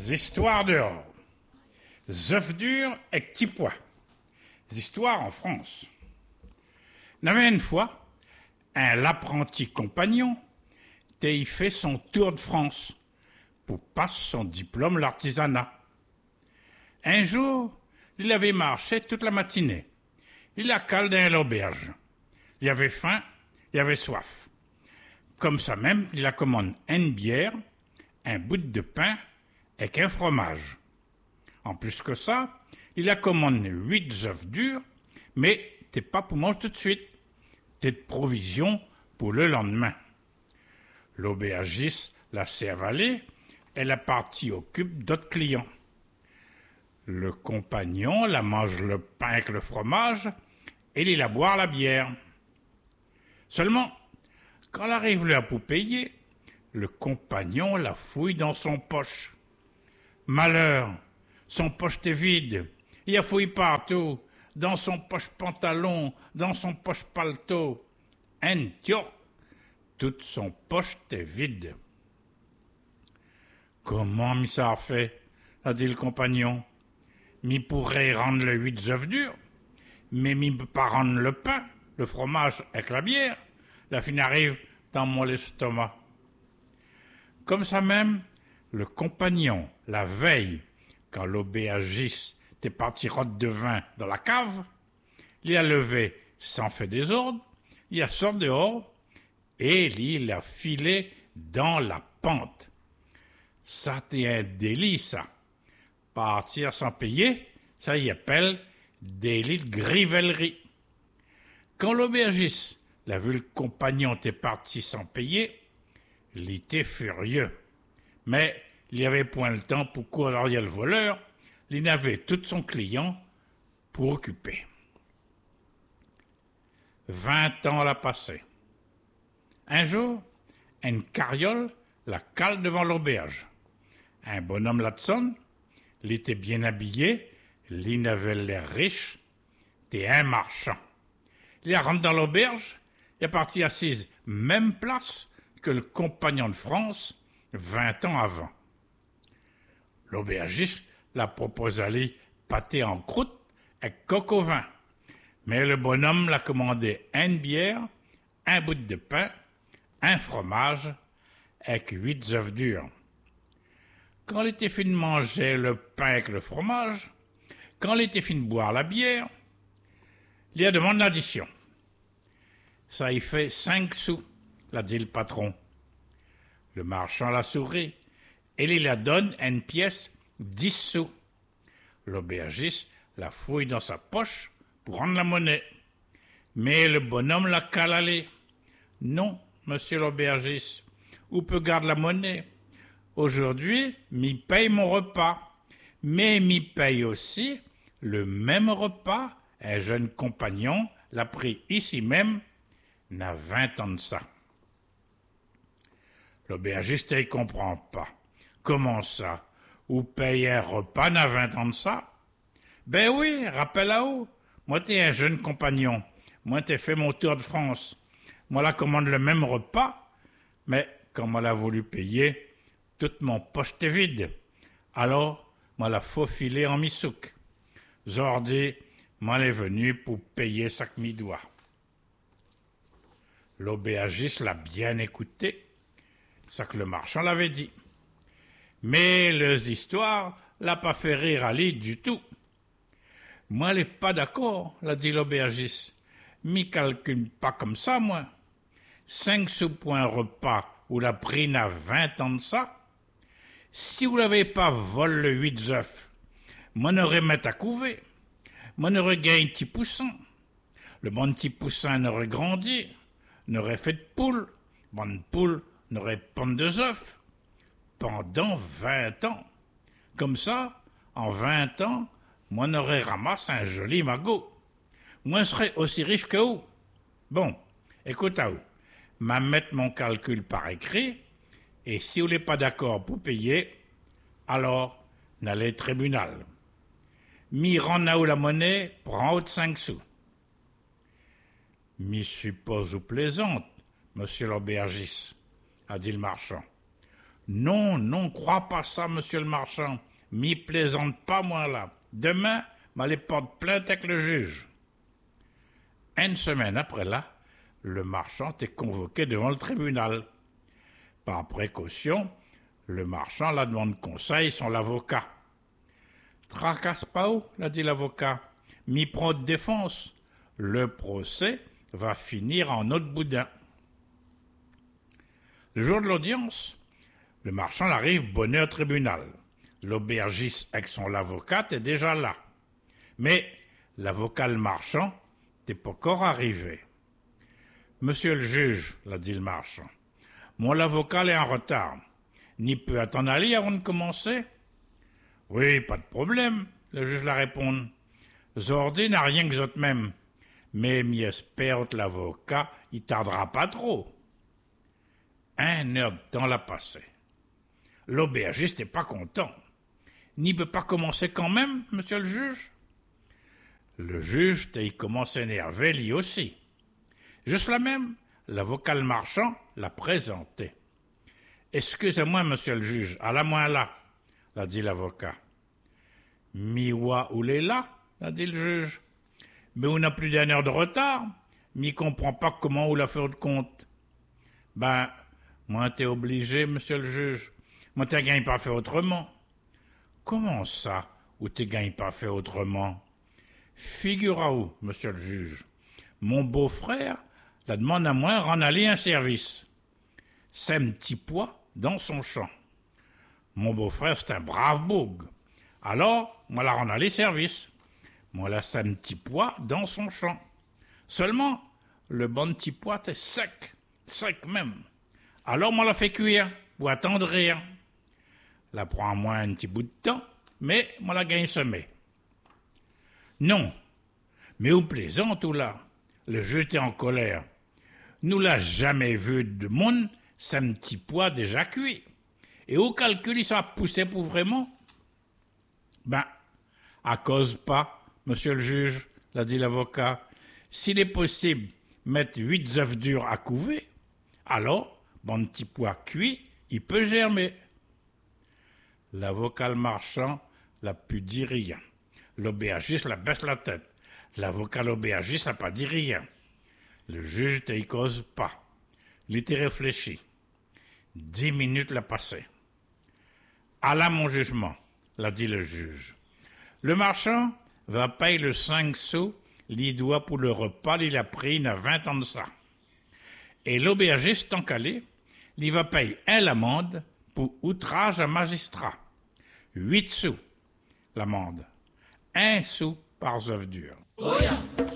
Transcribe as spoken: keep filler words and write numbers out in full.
Histoires dehors. Z'œufs durs et petits pois. Histoires en France. N'avait une fois un l'apprenti compagnon t'ai y fait son tour de France pour passer son diplôme l'artisanat. Un jour, il avait marché toute la matinée. Il a calé dans l'auberge. Il avait faim, il avait soif. Comme ça même, il a commandé une bière, un bout de pain et qu'un fromage. En plus que ça, il a commandé huit œufs durs, mais t'es pas pour manger tout de suite. T'es de provision pour le lendemain. L'aubergiste l'a fait avaler et la partie occupe d'autres clients. Le compagnon la mange le pain avec le fromage et il a boire la bière. Seulement, quand arrive l'heure pour payer, le compagnon la fouille dans son poche. Malheur, son poche était vide. Il a fouillé partout, dans son poche pantalon, dans son poche paletot. Un tio, toute son poche était vide. Comment mi ça a fait, a dit le compagnon. Mi pourrait rendre le huit œufs durs, mais mi peut pas rendre le pain, le fromage avec la bière. La fin arrive dans mon estomac. Comme ça même, le compagnon, la veille, quand l'aubergiste était parti rôde de vin dans la cave, il a levé sans fait désordre, il a sorti dehors et il a filé dans la pente. Ça t'est un délit, ça. Partir sans payer, ça y appelle délit de grivellerie. Quand l'aubergiste l'a vu le compagnon était parti sans payer, il était furieux. Mais il n'y avait point le temps pour courir derrière le voleur, il avait tout son client pour occuper. Vingt ans l'a passé. Un jour, une carriole la cale devant l'auberge. Un bonhomme là-dessus, il était bien habillé, il avait l'air riche, c'était un marchand. Il rentre dans l'auberge, il est parti assise même place que le compagnon de France vingt ans avant. L'aubergiste la propose d'aller pâter en croûte avec coq au vin. Mais le bonhomme l'a commandé une bière, un bout de pain, un fromage avec huit œufs durs. Quand il était fin de manger le pain avec le fromage, quand il était fin de boire la bière, il a demandé l'addition. Ça y fait cinq sous, l'a dit le patron. Le marchand l'a souri et il la donne une pièce dix sous. L'aubergiste la fouille dans sa poche pour rendre la monnaie. Mais le bonhomme l'a calalé. Non, monsieur l'aubergiste, où peut garder la monnaie? Aujourd'hui, m'y paye mon repas, mais m'y paye aussi le même repas. Un jeune compagnon l'a pris ici même, n'a vingt ans de ça. L'aubergiste ne comprend pas. Comment ça? Ou paye un repas n'a vingt ans de ça? Ben oui, rappelle là-haut. Moi t'es un jeune compagnon. Moi t'ai fait mon tour de France. Moi la commande le même repas, mais quand moi l'a voulu payer, toute mon poche était vide. Alors, moi l'a faufilé en misouk. Zordi, moi l'est venu pour payer sac mi doigt. L'aubergiste l'a bien écouté, ça que le marchand l'avait dit. Mais les histoires l'a pas fait rire Ali du tout. Moi, elle est pas d'accord, l'a dit l'aubergiste. Mi calcule pas comme ça, moi. Cinq sous pour un repas où la prix n'a vingt ans de ça. Si vous l'avez pas volé le huit œufs, moi n'aurais mis à couver. Moi n'aurais gagné un petit poussin. Le bon petit poussin n'aurait grandi, n'aurait fait de poule. Bonne poule n'aurait pondu deux œufs. Pendant vingt ans. Comme ça, en vingt ans, moi n'aurais ramassé un joli magot. Moi serais aussi riche que vous. Bon, écoute à vous. M'a mettre mon calcul par écrit, et si vous n'êtes pas d'accord pour payer, alors n'allez au tribunal. Mi rend à vous la monnaie, prend haute cinq sous. Mi suppose ou plaisante, monsieur l'aubergiste, a dit le marchand. Non, non, crois pas ça, monsieur le marchand. M'y plaisante pas, moi, là. Demain, m'allez porte plainte avec le juge. Une semaine après là, le marchand est convoqué devant le tribunal. Par précaution, le marchand la demande conseil son l'avocat. Tracasse pas où, l'a dit l'avocat. M'y prend de défense. Le procès va finir en autre boudin. Le jour de l'audience, le marchand arrive bonnet au tribunal. L'aubergiste avec son avocat est déjà là. Mais l'avocat le marchand n'est pas encore arrivé. Monsieur le juge, l'a dit le marchand, mon avocat est en retard. N'y peut attendre aller avant de commencer? Oui, pas de problème, le juge la répond. Zordi n'a rien que zot même. Mais m'y espère que l'avocat, il tardera pas trop. Un heure de temps l'a passé. L'aubergiste n'est pas content. N'y peut pas commencer quand même, monsieur le juge? Le juge, il commence à énerver lui aussi. Juste là même, l'avocat le marchand l'a présenté. Excusez-moi, monsieur le juge, à la moins là, l'a dit l'avocat. Mi-wa ou l'est là, l'a dit le juge. Mais on n'a plus d'une heure de retard, m'y comprend pas comment on l'a fait de compte. Ben, moi t'es obligé, monsieur le juge. Moi t'es gagne pas fait autrement. Comment ça, ou t'es gagne pas fait autrement? Figurez-vous, monsieur le juge, mon beau-frère la demande à moi rend aller un service. C'est un petit pois dans son champ. Mon beau-frère, c'est un brave boug. Alors, moi la rend aller service. Moi la c'est un petit pois dans son champ. Seulement, le bon petit pois est sec, sec même. Alors moi la fait cuire ou attendrir. La prend à moi un petit bout de temps, mais moi la gagne semée. Non, mais où plaisante ou là? Le juge était en colère. Nous l'a jamais vu de monde, c'est un petit pois déjà cuit. Et au calcul, il s'en a poussé pour vraiment? Ben, à cause pas, monsieur le juge, l'a dit l'avocat. S'il est possible mettre huit œufs durs à couver, alors, bon petit pois cuit, il peut germer. L'avocat le marchand n'a pu dire rien. L'aubergiste la baisse la tête. L'avocat l'aubergiste n'a pas dit rien. Le juge ne cause pas. Il était réfléchi. Dix minutes l'a passé. À là mon jugement, l'a dit le juge. Le marchand va payer le cinq sous, l'y doit pour le repas, il a pris, il a vingt ans de ça. Et l'aubergiste, tant qu'aller, il va payer un l'amende pour outrage à magistrat. Huit sous, l'amende. Un sou par œuf dur. Oh yeah.